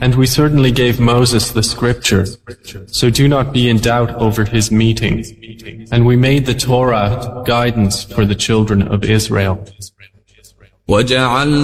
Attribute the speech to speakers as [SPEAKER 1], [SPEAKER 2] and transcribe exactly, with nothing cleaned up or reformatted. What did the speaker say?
[SPEAKER 1] And we certainly gave Moses the scripture, so do not be in doubt over his meeting. And we made the Torah guidance for the children of Israel.
[SPEAKER 2] وَجَعَلْنَا